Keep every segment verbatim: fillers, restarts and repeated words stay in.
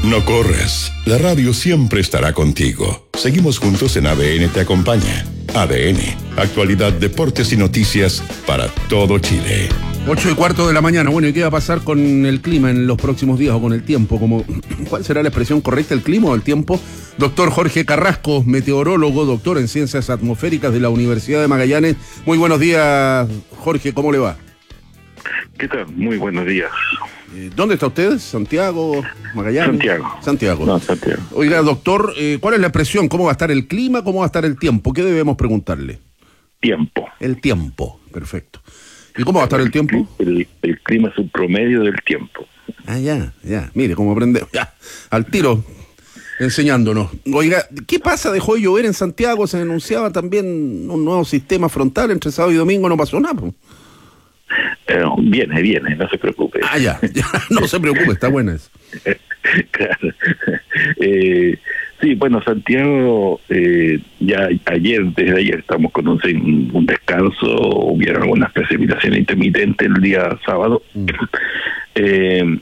No corras, la radio siempre estará contigo. Seguimos juntos en A D N Te Acompaña. A D N, actualidad, deportes y noticias para todo Chile. Ocho y cuarto de la mañana. Bueno, ¿y qué va a pasar con el clima en los próximos días o con el tiempo? Como, ¿cuál será la expresión correcta, el clima o el tiempo? Doctor Jorge Carrasco, meteorólogo, doctor en Ciencias Atmosféricas de la Universidad de Magallanes. Muy buenos días, Jorge, ¿cómo le va? ¿Qué tal? Muy buenos días. Eh, ¿Dónde está usted? ¿Santiago? ¿Magallanes? Santiago. Santiago. No, Santiago. Oiga, doctor, eh, ¿cuál es la expresión? ¿Cómo va a estar el clima? ¿Cómo va a estar el tiempo? ¿Qué debemos preguntarle? Tiempo. El tiempo, perfecto. ¿Y cómo va a estar el tiempo? El, el clima es un promedio del tiempo. Ah, ya, ya. Mire cómo aprendemos. Ya, al tiro, enseñándonos. Oiga, ¿qué pasa? Dejó de llover en Santiago, se denunciaba también un nuevo sistema frontal entre sábado y domingo, no pasó nada, pues. Eh, viene, viene, no se preocupe. Ah, ya, ya, no se preocupe, está buena eso. Claro. Eh, sí, bueno, Santiago, eh, ya ayer, desde ayer estamos con un, un descanso, hubieron algunas precipitaciones intermitentes el día sábado. Mm. Eh,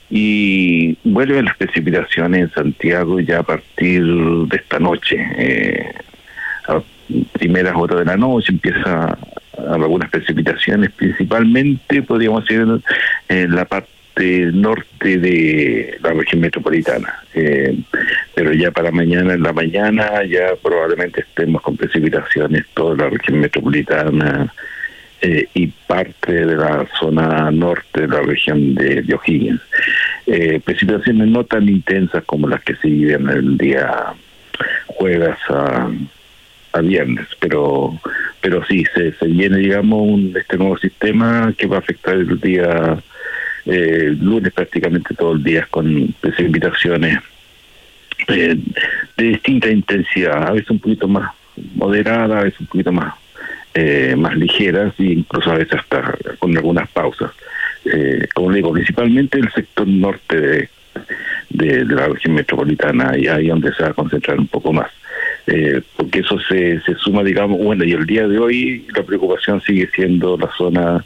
y vuelven las precipitaciones en Santiago ya a partir de esta noche. Eh, a primeras horas de la noche empieza algunas precipitaciones, principalmente podríamos decir en, en la parte norte de la región metropolitana, eh, pero ya para mañana en la mañana ya probablemente estemos con precipitaciones toda la región metropolitana eh, y parte de la zona norte de la región de, de O'Higgins. Eh, precipitaciones no tan intensas como las que se viven el día jueves a a viernes, pero pero sí, se, se viene, digamos, un, este nuevo sistema que va a afectar el día eh, lunes prácticamente todo el día con precipitaciones eh, de distinta intensidad, a veces un poquito más moderada, a veces un poquito más eh, más ligeras e incluso a veces hasta con algunas pausas. Eh, como digo, principalmente el sector norte de, de, de la región metropolitana, y ahí donde se va a concentrar un poco más. Eh, porque eso se, se suma, digamos, bueno, y el día de hoy la preocupación sigue siendo la zona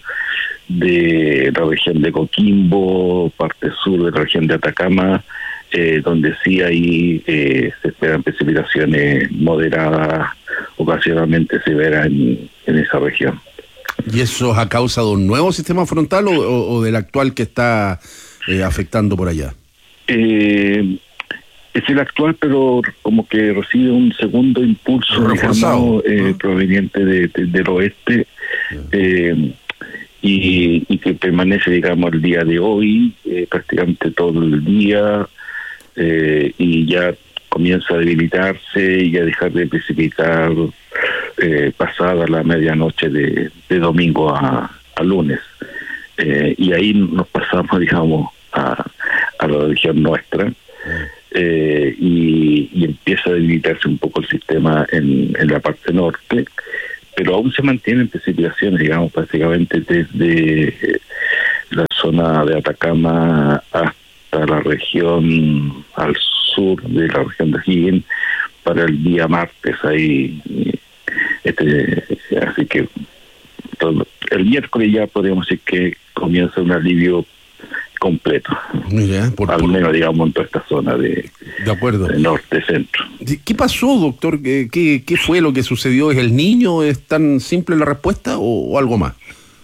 de la región de Coquimbo, parte sur de la región de Atacama, eh, donde sí ahí eh, se esperan precipitaciones moderadas, ocasionalmente severas en, en esa región. ¿Y eso ha causado un nuevo sistema frontal o, o, o del actual que está eh, afectando por allá? Eh... Es el actual, pero como que recibe un segundo impulso, digamos, eh, ¿no? proveniente de, de, del oeste, eh, y, y que permanece, digamos, el día de hoy, eh, prácticamente todo el día, eh, y ya comienza a debilitarse y a dejar de precipitar eh, pasada la medianoche de, de domingo a, a lunes. Eh, y ahí nos pasamos, digamos, a, a la región nuestra. Eh, y, y empieza a debilitarse un poco el sistema en, en la parte norte, pero aún se mantienen precipitaciones, digamos, prácticamente desde eh, la zona de Atacama hasta la región al sur de la región de O'Higgins para el día martes ahí. Este, así que todo, el miércoles ya podríamos decir que comienza un alivio completo. Mira, por, al por... menos, digamos, en toda esta zona de, de acuerdo. de norte, centro. ¿Qué pasó, doctor? ¿Qué, qué, qué fue lo que sucedió? ¿Es el niño? ¿Es tan simple la respuesta o, o algo más?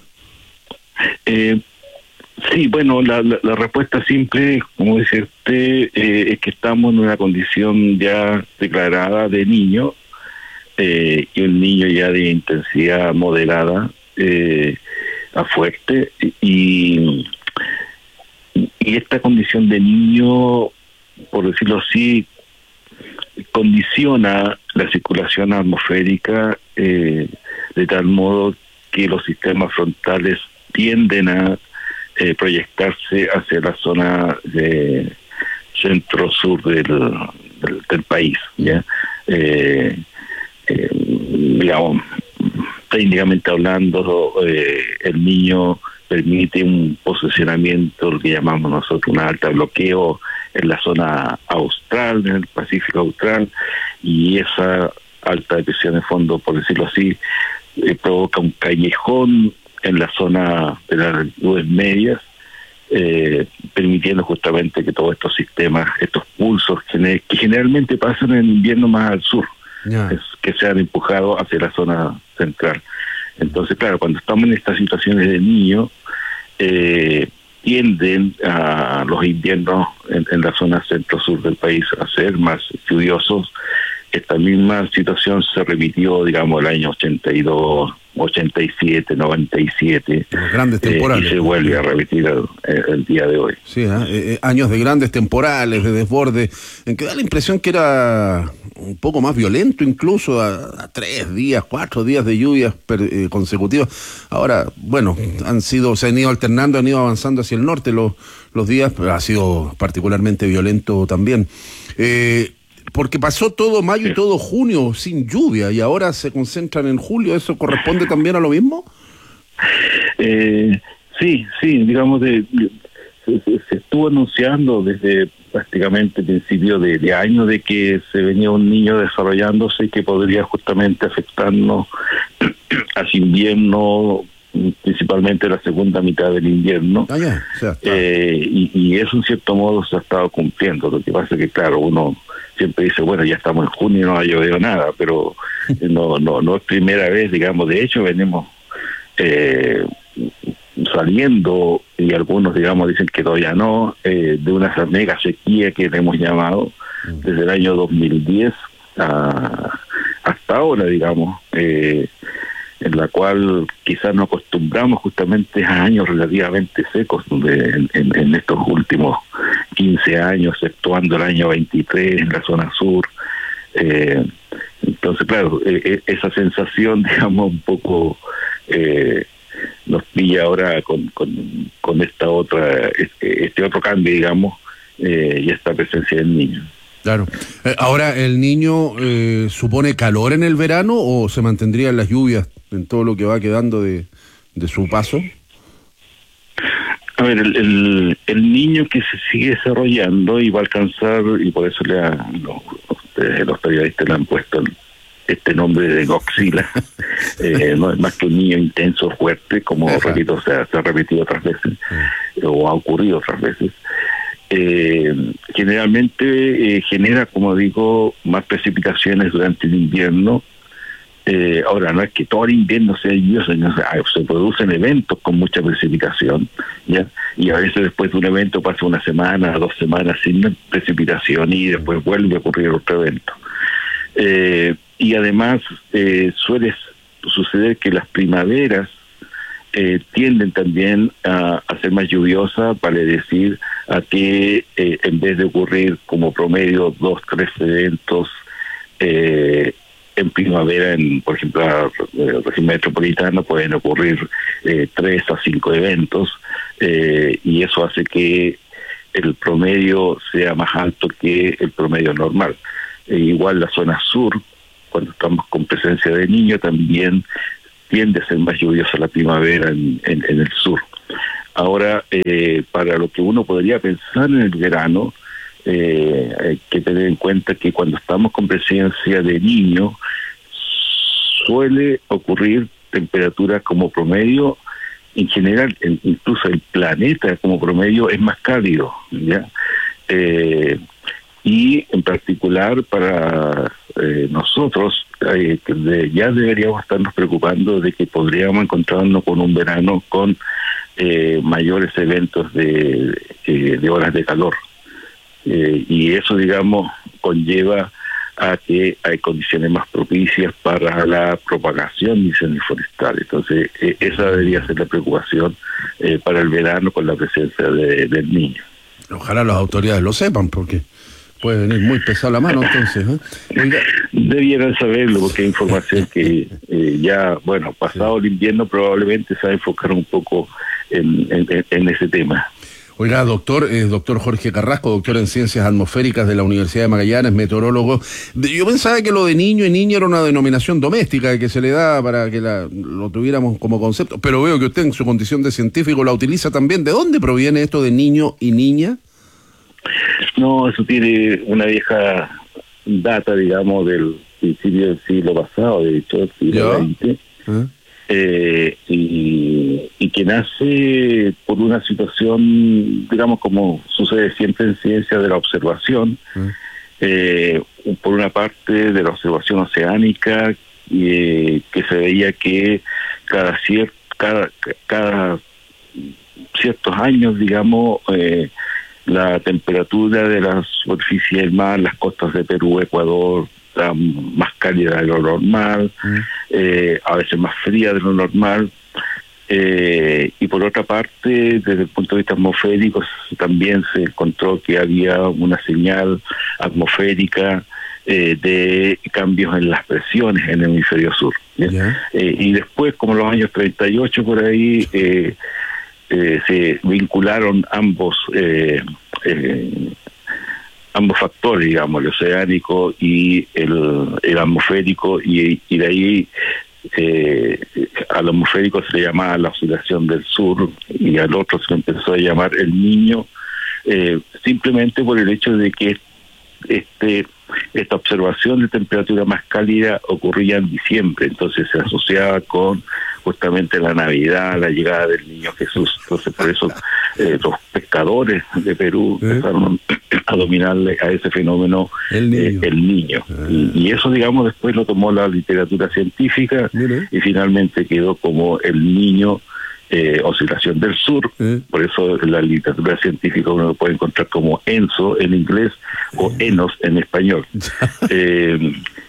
Eh, sí, bueno, la, la, la respuesta simple, como dice usted, eh, es que estamos en una condición ya declarada de niño, eh, y un niño ya de intensidad moderada eh, a fuerte, y Y esta condición de niño, por decirlo así, condiciona la circulación atmosférica eh, de tal modo que los sistemas frontales tienden a eh, proyectarse hacia la zona de centro-sur del, del, del país, ¿ya? Eh, eh, digamos, técnicamente hablando, eh, el niño permite un posicionamiento, lo que llamamos nosotros un alta bloqueo en la zona austral, en el Pacífico austral, y esa alta presión de fondo, por decirlo así, eh, provoca un callejón en la zona de las altitudes medias, eh, permitiendo justamente que todos estos sistemas, estos pulsos que generalmente pasan en invierno más al sur, yeah. es, que se han empujado hacia la zona central. Entonces, claro, cuando estamos en estas situaciones de niño, eh, tienden a los inviernos en, en la zona centro-sur del país a ser más lluviosos. Esta misma situación se repitió, digamos, el año ochenta y dos, ochenta y siete, noventa y siete. Los grandes temporales. Eh, y se vuelve a repetir el, el día de hoy. Sí, ¿eh? Eh, años de grandes temporales, de desborde, en que da la impresión que era un poco más violento incluso, a, a tres días, cuatro días de lluvias per, eh, consecutivas. Ahora, bueno, han sido, se han ido alternando, han ido avanzando hacia el norte los, los días, pero ha sido particularmente violento también. Eh, Porque pasó todo mayo y todo junio sin lluvia y ahora se concentran en julio. ¿Eso corresponde también a lo mismo? Eh, sí, sí, digamos, de, de, se, se estuvo anunciando desde prácticamente principio de, de año de que se venía un niño desarrollándose y que podría justamente afectarnos hacia invierno, principalmente la segunda mitad del invierno. Ah, ya, o sea, claro. eh, y, y eso en cierto modo se ha estado cumpliendo. Lo que pasa es que, claro, uno siempre dice, bueno, ya estamos en junio y no ha llovido nada, pero no no no es primera vez, digamos. De hecho, venimos eh, saliendo, y algunos, digamos, dicen que todavía no, eh, de una mega sequía que le hemos llamado desde el año dos mil diez a, hasta ahora, digamos, eh, en la cual quizás nos acostumbramos justamente a años relativamente secos, donde en, en, en estos últimos quince años, exceptuando el año veintitrés en la zona sur. Eh, entonces, claro, eh, esa sensación, digamos, un poco eh, nos pilla ahora con, con, con esta otra, este, este otro cambio, digamos, eh, y esta presencia del niño. Claro. Eh, ahora, ¿el niño eh, supone calor en el verano o se mantendrían las lluvias en todo lo que va quedando de, de su paso? A ver, el, el, el niño que se sigue desarrollando y va a alcanzar, y por eso le ha, los, ustedes, los periodistas le han puesto este nombre de Godzilla, eh, no es más que un niño intenso, fuerte, como Ajá. repito, o sea, se ha repetido otras veces, sí. o ha ocurrido otras veces. Eh, generalmente eh, genera, como digo, más precipitaciones durante el invierno. Eh, ahora, no es que todo el invierno sea lluvioso, no, se producen eventos con mucha precipitación, ¿ya? Y a veces después de un evento pasa una semana, dos semanas sin precipitación y después vuelve a ocurrir otro evento. Eh, y además eh, suele suceder que las primaveras eh, tienden también a, a ser más lluviosas, vale decir, a que eh, en vez de ocurrir como promedio dos, tres eventos eh, en primavera, en por ejemplo, el región metropolitano, pueden ocurrir eh, tres a cinco eventos, eh, y eso hace que el promedio sea más alto que el promedio normal. E igual la zona sur, cuando estamos con presencia de niños, también tiende a ser más lluviosa la primavera en, en, en el sur. Ahora, eh, para lo que uno podría pensar en el verano, eh, hay que tener en cuenta que cuando estamos con presencia de niños, suele ocurrir temperaturas como promedio, en general, en, incluso el planeta como promedio es más cálido, ¿ya? Eh, y en particular para eh, nosotros, eh, de, ya deberíamos estarnos preocupando de que podríamos encontrarnos con un verano con eh, mayores eventos de, eh, de horas de calor. Eh, y eso, digamos, conlleva a que hay condiciones más propicias para la propagación de incendios forestales. Entonces, eh, esa debería ser la preocupación eh, para el verano con la presencia de, del niño. Ojalá las autoridades lo sepan, porque puede venir muy pesada la mano, entonces. ¿eh? Oiga. Debieran saberlo, porque hay información que eh, ya, bueno, pasado sí. el invierno probablemente se va a enfocar un poco en, en, en ese tema. Oiga, doctor, eh, doctor Jorge Carrasco, doctor en Ciencias Atmosféricas de la Universidad de Magallanes, meteorólogo. Yo pensaba que lo de niño y niña era una denominación doméstica que se le da para que la, lo tuviéramos como concepto, pero veo que usted en su condición de científico la utiliza también. ¿De dónde proviene esto de niño y niña? No, eso tiene una vieja data, digamos, del principio del siglo pasado, de hecho, del siglo veinte. ¿Eh? eh, y, y que nace por una situación, digamos, como sucede siempre en ciencia, de la observación, mm. eh, por una parte de la observación oceánica, eh, que se veía que cada, cier cada, cada ciertos años, digamos, eh, la temperatura de la superficie del mar, las costas de Perú, Ecuador, más cálida de lo normal, mm. eh, a veces más fría de lo normal, eh, y por otra parte, desde el punto de vista atmosférico, también se encontró que había una señal atmosférica eh, de cambios en las presiones en el hemisferio sur. Yeah. Eh, y después, como en los años treinta y ocho por ahí, eh, eh, se vincularon ambos eh, eh, ambos factores, digamos, el oceánico y el, el atmosférico, y, y de ahí eh, al atmosférico se le llamaba la oscilación del sur y al otro se empezó a llamar el Niño, eh, simplemente por el hecho de que este esta observación de temperatura más cálida ocurría en diciembre, entonces se asociaba con justamente la Navidad, la llegada del Niño Jesús. Entonces por eso eh, los pescadores de Perú ¿Eh? empezaron a dominarle a ese fenómeno el niño, eh, el niño. Ah. Y, y eso, digamos, después lo tomó la literatura científica. Mire. Y finalmente quedó como el Niño Eh, oscilación del sur, ¿Eh? Por eso en la literatura científica uno lo puede encontrar como ENSO en inglés o ENOS en español. eh,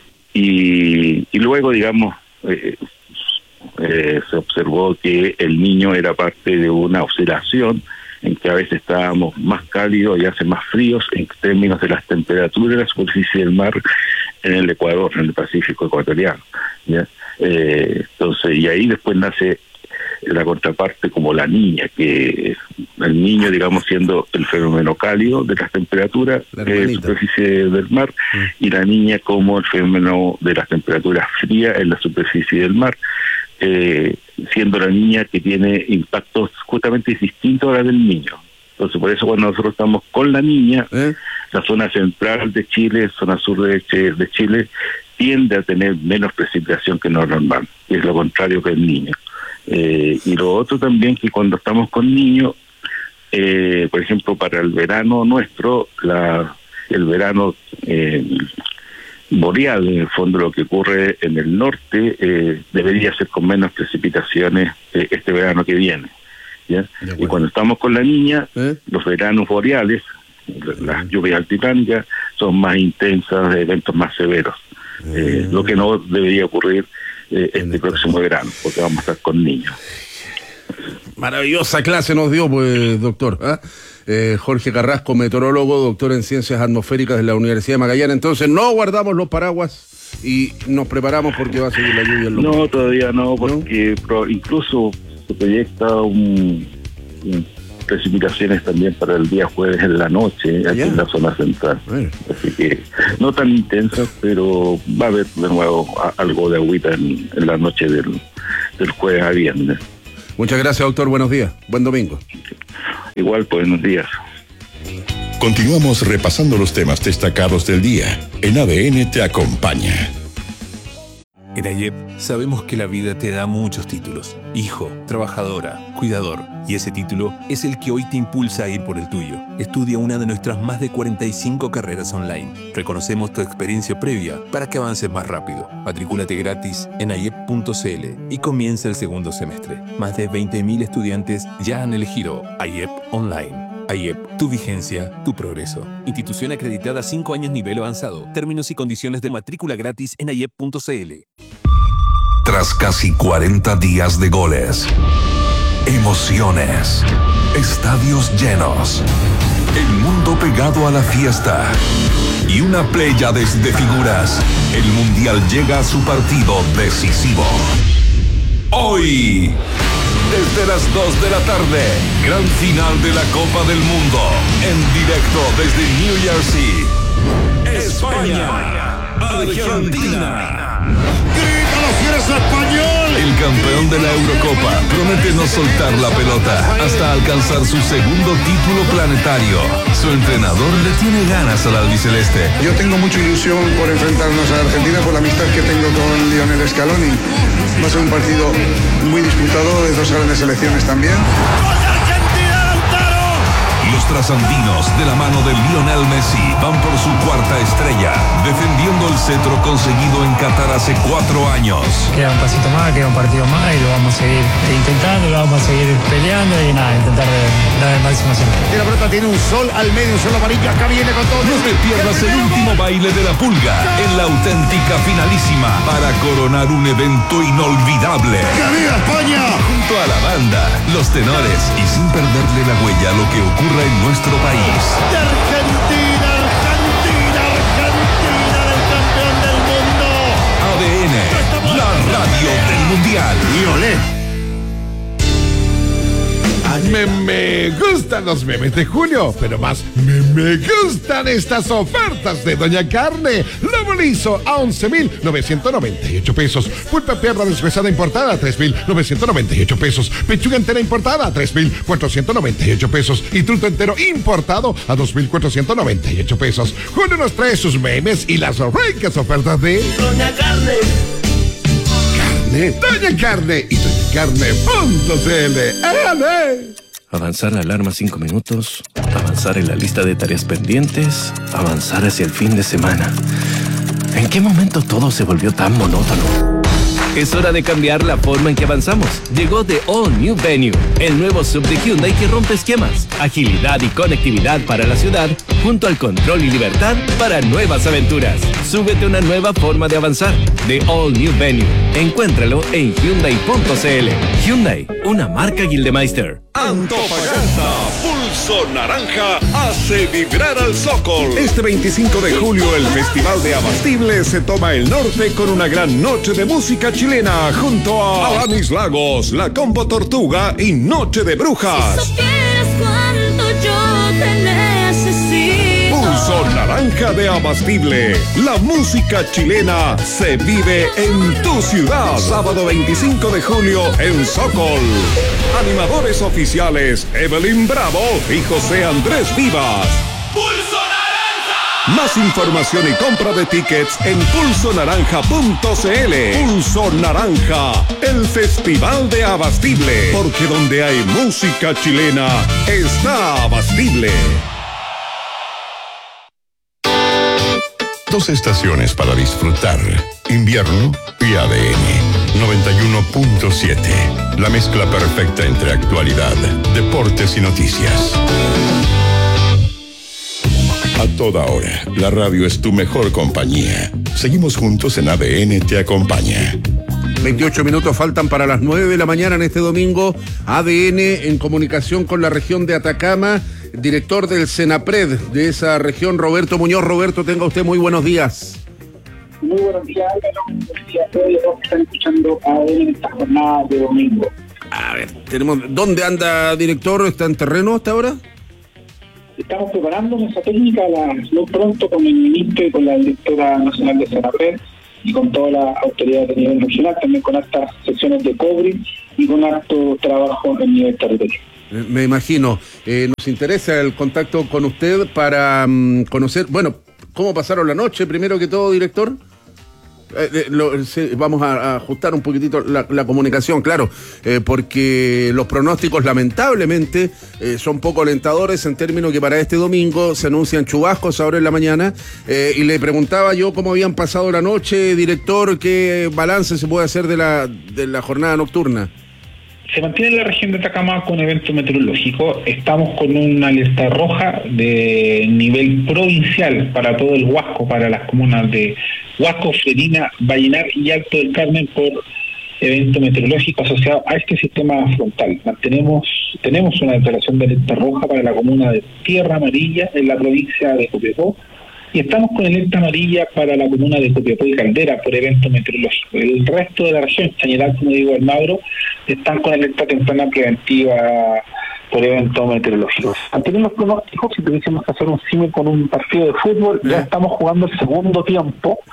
y, y luego, digamos, eh, eh, se observó que el Niño era parte de una oscilación en que a veces estábamos más cálidos y hace más fríos en términos de las temperaturas de la superficie del mar en el Ecuador, en el Pacífico ecuatoriano, ¿ya? Eh, entonces, y ahí después nace la contraparte como la Niña, que el Niño, digamos, siendo el fenómeno cálido de las temperaturas de la superficie del mar, mm. y la Niña como el fenómeno de las temperaturas frías en la superficie del mar, eh, siendo la Niña que tiene impactos justamente distintos a la del Niño. Entonces, por eso cuando nosotros estamos con la Niña, ¿Eh? la zona central de Chile, zona sur de, de Chile, tiende a tener menos precipitación que lo normal, y es lo contrario que el Niño. Eh, y lo otro también, que cuando estamos con niños, eh, por ejemplo, para el verano nuestro, la el verano eh, boreal, en el fondo lo que ocurre en el norte, eh, debería ser con menos precipitaciones eh, este verano que viene, ¿ya? Y cuando estamos con la Niña, ¿Eh? los veranos boreales, las lluvias altitánicas, son más intensas, de eventos más severos, eh, lo que no debería ocurrir Eh, este próximo verano, porque vamos a estar con niños. Maravillosa clase nos dio, pues, doctor. ¿eh? Eh, Jorge Carrasco, meteorólogo, doctor en Ciencias Atmosféricas de la Universidad de Magallanes. Entonces, no guardamos los paraguas y nos preparamos porque va a seguir la lluvia. En no, todavía no, porque ¿no? Pro, incluso se proyecta un, un precipitaciones también para el día jueves en la noche, aquí en la zona central. Bueno. Así que no tan intensas, pero va a haber de nuevo a, algo de agüita en, en la noche del, del jueves a viernes. Muchas gracias, doctor. Buenos días. Buen domingo. Igual, pues, buenos días. Continuamos repasando los temas destacados del día. En A D N te acompaña. En AYEP sabemos que la vida te da muchos títulos. Hijo, trabajadora, cuidador. Y ese título es el que hoy te impulsa a ir por el tuyo. Estudia una de nuestras más de cuarenta y cinco carreras online. Reconocemos tu experiencia previa para que avances más rápido. Matricúlate gratis en ayep punto c l y comienza el segundo semestre. Más de veinte mil estudiantes ya han elegido AYEP Online. AYEP, tu vigencia, tu progreso. Institución acreditada cinco años nivel avanzado. Términos y condiciones de matrícula gratis en ayep punto c l. Tras casi cuarenta días de goles, emociones, estadios llenos, el mundo pegado a la fiesta y una pléyade de figuras, el Mundial llega a su partido decisivo. Hoy, desde las dos de la tarde, gran final de la Copa del Mundo, en directo desde New Jersey, España, Argentina. ¡Grita si eres español! El campeón de la Eurocopa promete no soltar la pelota hasta alcanzar su segundo título planetario. Su entrenador le tiene ganas al albiceleste. Yo tengo mucha ilusión por enfrentarnos a Argentina por la amistad que tengo con Lionel Scaloni. Va a ser un partido muy disputado de dos grandes selecciones también. Los trasandinos, de la mano de Lionel Messi, van por su cuarta estrella, defendiendo el cetro conseguido en Qatar hace cuatro años. Queda un pasito más, queda un partido más y lo vamos a seguir intentando, lo vamos a seguir peleando y nada, intentar de, dar el máximo siempre. Y la pelota tiene un sol al medio, un sol amarillo, acá viene con todo. No te pierdas el último baile de la pulga en la auténtica finalísima para coronar un evento inolvidable. ¡Que viva España! Junto a la banda, los tenores y sin perderle la huella a lo que ocurra en nuestro país. De Argentina, Argentina, Argentina, del campeón del mundo. A D N, la radio del mundial. Y olé. Me, me gustan los memes de Julio, pero más me, me gustan estas ofertas de Doña Carne. Lomo liso a once mil novecientos noventa y ocho pesos. Pulpa perra deshuesada importada a tres mil novecientos noventa y ocho pesos. Pechuga entera importada a tres mil cuatrocientos noventa y ocho pesos. Y truto entero importado a dos mil cuatrocientos noventa y ocho pesos. Julio nos trae sus memes y las ricas ofertas de Doña Carne. Carne, Doña Carne y doña carne punto c l. ¡Ale! Avanzar la alarma cinco minutos, avanzar en la lista de tareas pendientes, avanzar hacia el fin de semana. ¿En qué momento todo se volvió tan monótono? Es hora de cambiar la forma en que avanzamos. Llegó The All New Venue, el nuevo sub de Hyundai que rompe esquemas, agilidad y conectividad para la ciudad, junto al control y libertad para nuevas aventuras. Súbete a una nueva forma de avanzar. The All New Venue. Encuéntralo en Hyundai punto c l. Hyundai, una marca Gildemeister. Antofagasta, Pulso Naranja hace vibrar al Sokol. Este veinticinco de julio el Festival de Abastible se toma el norte con una gran noche de música chilena junto a Alanis Lagos, La Combo Tortuga y Noche de Brujas. Si supieras cuánto yo te necesito. Pulso Naranja de Abastible. La música chilena se vive en tu ciudad. Sábado veinticinco de julio en Sokol. Animadores oficiales Evelyn Bravo y José Andrés Vivas. ¡Pulso Naranja! Más información y compra de tickets en pulso naranja punto c l. Pulso Naranja, el festival de Abastible. Porque donde hay música chilena, está Abastible. Dos estaciones para disfrutar. Invierno y A D N. noventa y uno punto siete. La mezcla perfecta entre actualidad, deportes y noticias. A toda hora, la radio es tu mejor compañía. Seguimos juntos en A D N Te Acompaña. veintiocho minutos faltan para las nueve de la mañana en este domingo. A D N en comunicación con la región de Atacama. Director del Senapred de esa región, Roberto Muñoz. Roberto, tenga usted muy buenos días. Muy buenos días, Álvaro. Buenos días a todos los que están escuchando a él en esta jornada de domingo. A ver, tenemos, ¿dónde anda, director? ¿Está en terreno hasta ahora? Estamos preparando nuestra técnica la, muy pronto con el ministro y con la directora nacional de Senapred y con toda la autoridad de nivel regional, también con altas secciones de cobre y con alto trabajo en nivel territorial. Me imagino. Eh, nos interesa el contacto con usted para um, conocer, bueno, cómo pasaron la noche, primero que todo, director. Eh, eh, lo, sí, vamos a, a ajustar un poquitito la, la comunicación, claro, eh, porque los pronósticos lamentablemente eh, son poco alentadores en términos que para este domingo se anuncian chubascos ahora en la mañana, eh, y le preguntaba yo cómo habían pasado la noche, director, qué balance se puede hacer de la, de la jornada nocturna. Se mantiene la región de Atacama con evento meteorológico. Estamos con una alerta roja de nivel provincial para todo el Huasco, para las comunas de Huasco, Ferina, Vallenar y Alto del Carmen por evento meteorológico asociado a este sistema frontal. Mantenemos, tenemos una declaración de alerta roja para la comuna de Tierra Amarilla en la provincia de Copiapó y estamos con alerta amarilla para la comuna de Copiapó y Caldera por evento meteorológico. El resto de la región, Chañaral, como digo, el Mauro, están con alerta temprana preventiva por eventos meteorológicos. Ante los pronósticos, si tuviésemos que hacer un símil con un partido de fútbol, ya estamos jugando el segundo tiempo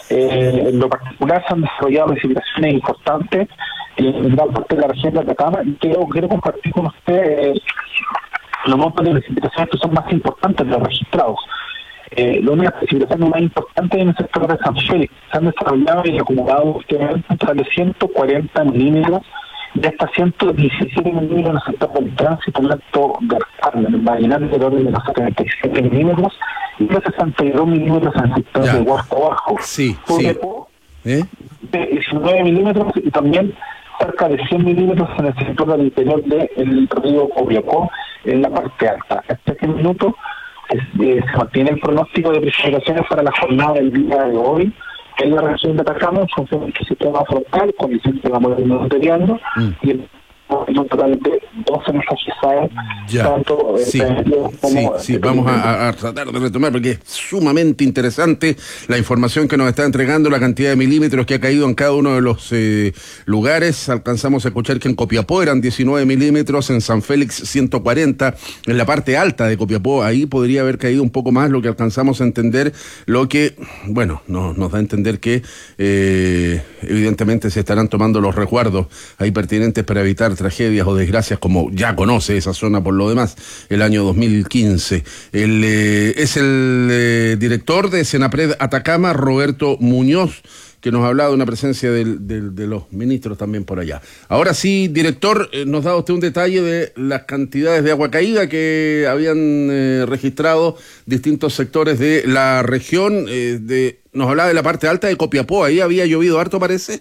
Eh, en lo particular se han desarrollado precipitaciones importantes en gran parte de la región de Atacama, y quiero, quiero compartir con usted eh, los montos de precipitaciones que son más importantes de los registrados. Eh, las únicas precipitaciones más importantes en el sector de San Félix se han desarrollado y acumulado últimamente un total de ciento cuarenta milímetros, de hasta ciento diecisiete milímetros en el sector del tránsito lento del Carmen, en Marinal del orden de los setenta y siete milímetros y de sesenta y dos milímetros en el sector ya. de Huasco Bajo. Sí, Sobre sí. ¿Eh? De diecinueve milímetros y también cerca de cien milímetros en el sector del interior del río Copiapó, en la parte alta. Hasta este minuto eh, se mantiene el pronóstico de precipitaciones para la jornada del día de hoy en la región de Atacama en función del sistema frontal, con el que vamos monitoreando, mm. y el un total de doce mensajes ya. tanto sí, eh, como sí, sí. Vamos a, a tratar de retomar porque es sumamente interesante la información que nos está entregando, la cantidad de milímetros que ha caído en cada uno de los eh, lugares. Alcanzamos a escuchar que en Copiapó eran diecinueve milímetros, en San Félix ciento cuarenta, en la parte alta de Copiapó ahí podría haber caído un poco más, lo que alcanzamos a entender, lo que, bueno, no, nos da a entender que eh, evidentemente se estarán tomando los resguardos ahí pertinentes para evitar tragedias o desgracias, como ya conoce esa zona por lo demás, el año dos mil quince. El, eh, es el eh, director de Senapred Atacama, Roberto Muñoz, que nos ha hablado de una presencia del, del, de los ministros también por allá. Ahora sí, director, eh, nos da usted un detalle de las cantidades de agua caída que habían eh, registrado distintos sectores de la región. Eh, de, nos hablaba de la parte alta de Copiapó, ahí había llovido harto, parece.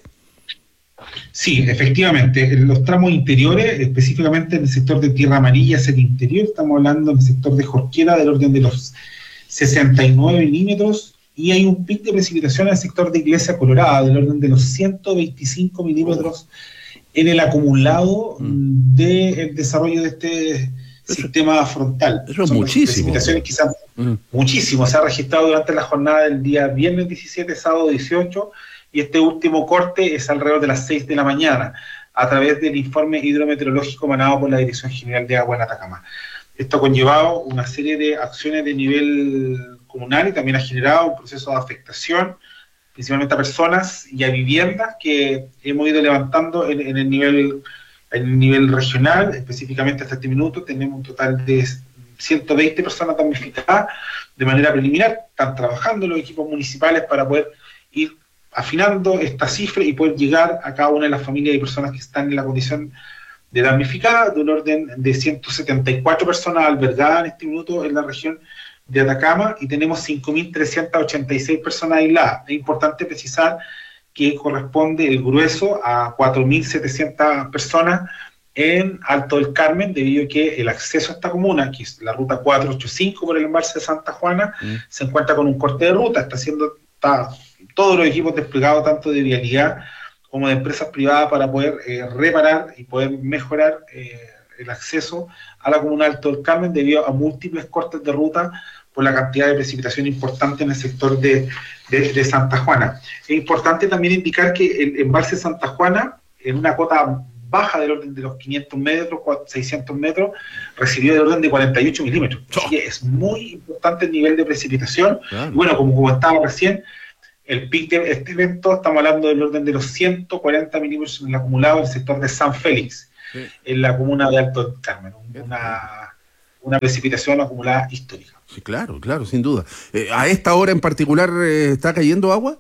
Sí, efectivamente, en los tramos interiores, específicamente en el sector de Tierra Amarilla hacia el interior, estamos hablando en el sector de Jorquera del orden de los sesenta y nueve milímetros, y hay un pic de precipitación en el sector de Iglesia Colorada del orden de los ciento veinticinco milímetros en el acumulado mm. del desarrollo de este eso, sistema frontal. Eso es Son muchísimo. Precipitaciones quizás mm. muchísimo, se ha registrado durante la jornada del día viernes diecisiete, sábado dieciocho, y este último corte es alrededor de las seis de la mañana, a través del informe hidrometeorológico emanado por la Dirección General de Agua en Atacama. Esto ha conllevado una serie de acciones de nivel comunal y también ha generado un proceso de afectación, principalmente a personas y a viviendas que hemos ido levantando en, en el nivel en el nivel regional. Específicamente hasta este minuto tenemos un total de ciento veinte personas damnificadas de manera preliminar. Están trabajando los equipos municipales para poder ir afinando esta cifra y poder llegar a cada una de las familias y personas que están en la condición de damnificada, de un orden de ciento setenta y cuatro personas albergadas en este minuto en la región de Atacama, y tenemos cinco mil trescientas ochenta y seis personas aisladas. Es importante precisar que corresponde el grueso a cuatro mil setecientas personas en Alto del Carmen, debido a que el acceso a esta comuna, que es la ruta cuatrocientos ochenta y cinco por el embalse de Santa Juana, mm. se encuentra con un corte de ruta, está haciendo está, todos los equipos desplegados, tanto de vialidad como de empresas privadas, para poder eh, reparar y poder mejorar eh, el acceso a la comuna de Alto del Carmen, debido a múltiples cortes de ruta por la cantidad de precipitación importante en el sector de, de, de Santa Juana. Es importante también indicar que el embalse de Santa Juana, en una cota baja del orden de los quinientos metros, seiscientos metros, recibió del orden de cuarenta y ocho milímetros. Oh. Así que es muy importante el nivel de precipitación. Claro. Y bueno, como comentaba recién, el pic de este evento, estamos hablando del orden de los ciento cuarenta milímetros en el acumulado en el sector de San Félix, sí. en la comuna de Alto del Carmen. Una, una precipitación acumulada histórica. Sí, claro, claro, sin duda. Eh, ¿A esta hora en particular eh, está cayendo agua?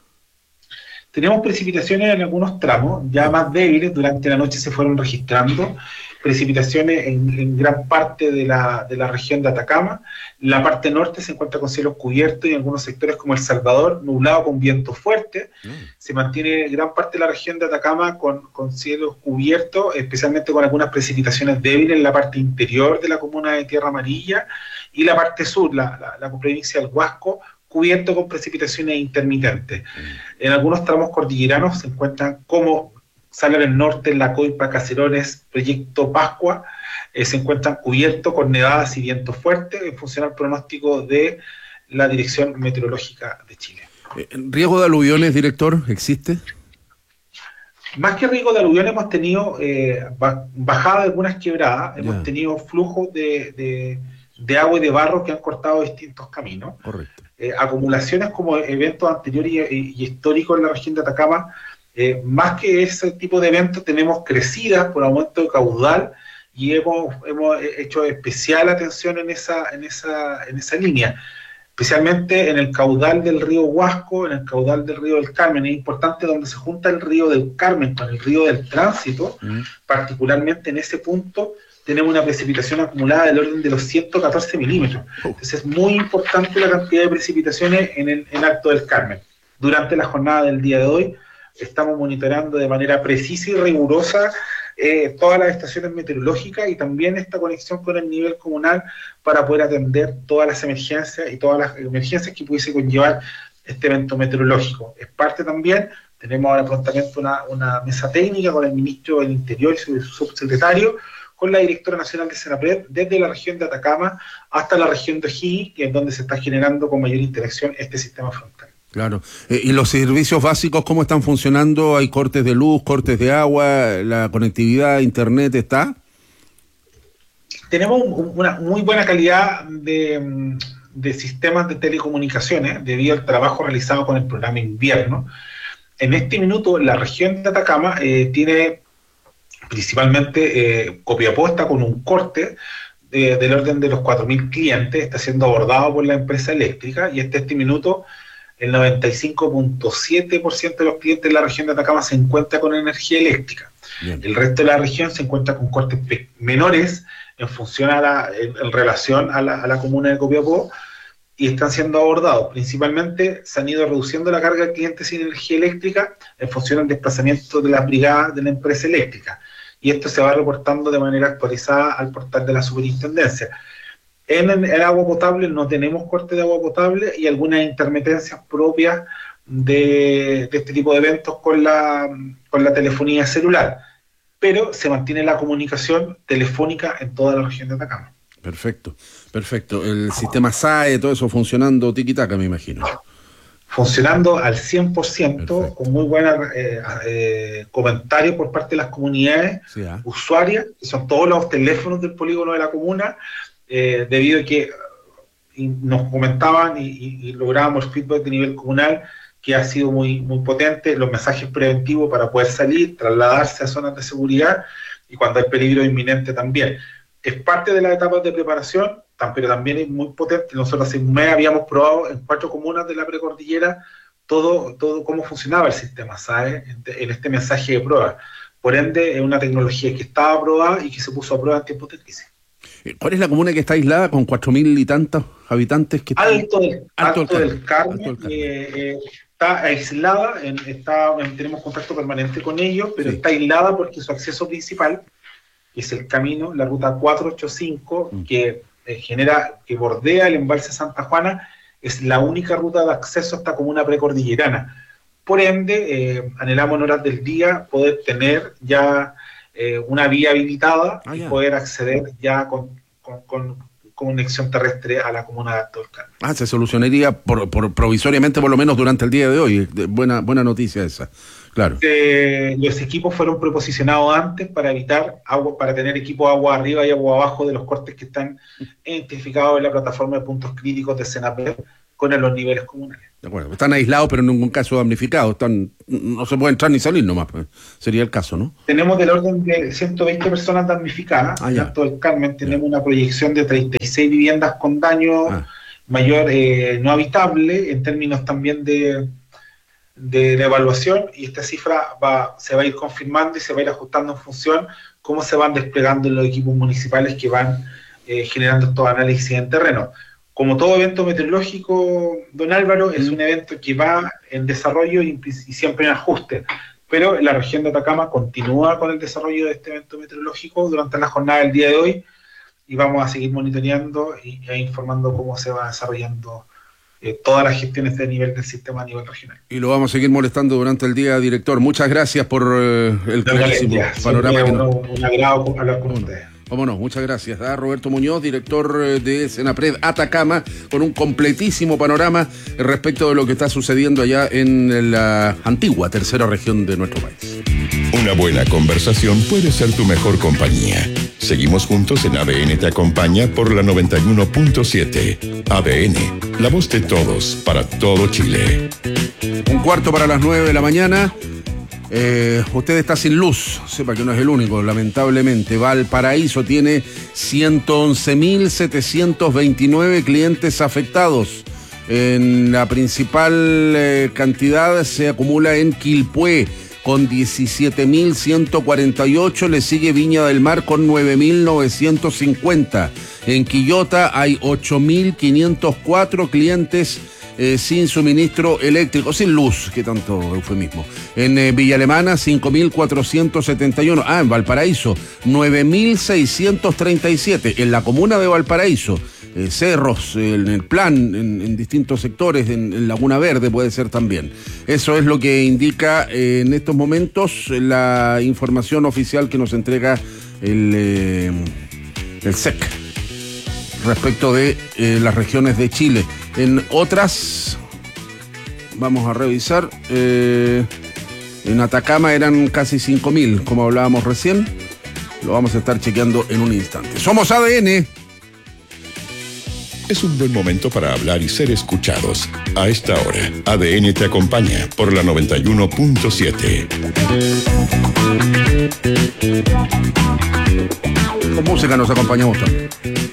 Tenemos precipitaciones en algunos tramos, ya más débiles, durante la noche se fueron registrando precipitaciones en, en gran parte de la, de la región de Atacama. La parte norte se encuentra con cielos cubiertos y en algunos sectores como El Salvador, nublado con viento fuerte. Mm. Se mantiene gran parte de la región de Atacama con, con cielos cubiertos, especialmente con algunas precipitaciones débiles en la parte interior de la comuna de Tierra Amarilla, y la parte sur, la, la, la provincia del Huasco, cubierto con precipitaciones intermitentes. Mm. En algunos tramos cordilleranos se encuentran como Sala del Norte, La Coipa, Caserones, Proyecto Pascua, eh, se encuentran cubiertos con nevadas y vientos fuertes en función al pronóstico de la Dirección Meteorológica de Chile. ¿Riesgo de aluviones, director, existe? Más que riesgo de aluviones hemos tenido eh, bajada de algunas quebradas, yeah. hemos tenido flujos de, de, de agua y de barro que han cortado distintos caminos. Correcto. eh, acumulaciones como eventos anteriores y, y, y históricos en la región de Atacama. Eh, más que ese tipo de eventos, tenemos crecidas por aumento de caudal y hemos, hemos hecho especial atención en esa, en esa, en esa línea, especialmente en el caudal del río Huasco, en el caudal del río del Carmen. Es importante donde se junta el río del Carmen con el río del Tránsito, mm. particularmente en ese punto tenemos una precipitación acumulada del orden de los ciento catorce milímetros. Entonces es muy importante la cantidad de precipitaciones en el en Alto del Carmen. Durante la jornada del día de hoy estamos monitoreando de manera precisa y rigurosa eh, todas las estaciones meteorológicas y también esta conexión con el nivel comunal para poder atender todas las emergencias y todas las emergencias que pudiese conllevar este evento meteorológico. Es parte también, tenemos ahora prontamente una, una mesa técnica con el ministro del Interior y su, su subsecretario, con la directora nacional de Senapred, desde la región de Atacama hasta la región de O'Higgins, que es donde se está generando con mayor interacción este sistema frontal. Claro. Eh, ¿Y los servicios básicos cómo están funcionando? ¿Hay cortes de luz, cortes de agua? ¿La conectividad a internet está? Tenemos un, una muy buena calidad de, de sistemas de telecomunicaciones debido al trabajo realizado con el programa Invierno. En este minuto la región de Atacama eh, tiene principalmente eh, Copiapó está con un corte de, del orden de los cuatro mil clientes, está siendo abordado por la empresa eléctrica y hasta este minuto el noventa y cinco punto siete por ciento de los clientes de la región de Atacama se encuentra con energía eléctrica. Bien. El resto de la región se encuentra con cortes menores en función a la, en, en relación a la, a la comuna de Copiapó y están siendo abordados. Principalmente se han ido reduciendo la carga de clientes sin energía eléctrica en función al desplazamiento de las brigadas de la empresa eléctrica. Y esto se va reportando de manera actualizada al portal de la superintendencia. En el agua potable no tenemos corte de agua potable y algunas intermitencias propias de, de este tipo de eventos con la, con la telefonía celular, pero se mantiene la comunicación telefónica en toda la región de Atacama. Perfecto, perfecto. El sistema S A E, todo eso funcionando tiki-taka, me imagino. Funcionando al cien por ciento, perfecto, con muy buenos eh, eh, comentarios por parte de las comunidades sí, ¿eh? usuarias, que son todos los teléfonos del polígono de la comuna, Eh, debido a que y nos comentaban y, y, y lográbamos feedback de nivel comunal que ha sido muy, muy potente, los mensajes preventivos para poder salir, trasladarse a zonas de seguridad y cuando hay peligro inminente también. Es parte de las etapas de preparación, pero también es muy potente. Nosotros hace un mes habíamos probado en cuatro comunas de la precordillera todo, todo cómo funcionaba el sistema, ¿sabes? En este mensaje de prueba. Por ende, es una tecnología que estaba aprobada y que se puso a prueba en tiempos de crisis. ¿Cuál es la comuna que está aislada con cuatro mil y tantos habitantes? Que Alto del, Alto Alto del del Carmen, Alto del Carmen. Eh, eh, está aislada, en, está, en, tenemos contacto permanente con ellos, pero sí, está aislada porque su acceso principal es el camino, la ruta cuatrocientos ochenta y cinco, mm. que eh, genera, que bordea el embalse Santa Juana, es la única ruta de acceso a esta comuna precordillerana. Por ende, eh, anhelamos en horas del día poder tener ya Eh, una vía habilitada ah, y poder acceder ya con, con, con conexión terrestre a la comuna de Alto del Carmen. Ah, se solucionaría por, por provisoriamente por lo menos durante el día de hoy. Buena, buena noticia esa, claro. Eh, los equipos fueron preposicionados antes para evitar agua, para tener equipo agua arriba y agua abajo de los cortes que están identificados en la plataforma de puntos críticos de Senapred con los niveles comunales. De acuerdo, están aislados pero en ningún caso damnificados, están, no se puede entrar ni salir nomás, pues, sería el caso, ¿no? Tenemos del orden de ciento veinte personas damnificadas, ah, en Alto del Carmen tenemos ya una proyección de treinta y seis viviendas con daño ah. mayor eh, no habitable en términos también de, de la evaluación, y esta cifra va, se va a ir confirmando y se va a ir ajustando en función cómo se van desplegando los equipos municipales que van eh, generando estos análisis en terreno. Como todo evento meteorológico, don Álvaro, es un evento que va en desarrollo y, y siempre en ajuste, pero la región de Atacama continúa con el desarrollo de este evento meteorológico durante la jornada del día de hoy y vamos a seguir monitoreando y, e informando cómo se va desarrollando eh, todas las gestiones de nivel del sistema a nivel regional. Y lo vamos a seguir molestando durante el día, director. Muchas gracias por eh, el clarísimo panorama. Un, un agrado hablar con ustedes. Cómo no, muchas gracias a Roberto Muñoz, director de Senapred Atacama, con un completísimo panorama respecto de lo que está sucediendo allá en la antigua tercera región de nuestro país. Una buena conversación puede ser tu mejor compañía. Seguimos juntos en A D N Te Acompaña por la noventa y uno punto siete. A D N, la voz de todos, para todo Chile. Un cuarto para las nueve de la mañana. Eh, usted está sin luz, sepa que no es el único, lamentablemente. Valparaíso tiene ciento once mil setecientos veintinueve clientes afectados. En la principal eh, cantidad se acumula en Quilpué con diecisiete mil ciento cuarenta y ocho, le sigue Viña del Mar con nueve mil novecientos cincuenta. En Quillota hay ocho mil quinientos cuatro clientes Eh, sin suministro eléctrico, sin luz, que tanto eufemismo. En eh, Villa Alemana, cinco mil cuatrocientos setenta y uno. Ah, en Valparaíso, nueve mil seiscientos treinta y siete. En la comuna de Valparaíso, eh, Cerros, eh, en el plan, en, en distintos sectores, en, en Laguna Verde puede ser también. Eso es lo que indica eh, en estos momentos la información oficial que nos entrega el, eh, el S E C respecto de eh, las regiones de Chile. En otras, vamos a revisar, eh, en Atacama eran casi cinco mil, como hablábamos recién. Lo vamos a estar chequeando en un instante. Somos A D N. Es un buen momento para hablar y ser escuchados. A esta hora, A D N Te Acompaña por la noventa y uno punto siete. Con música nos acompañamos también.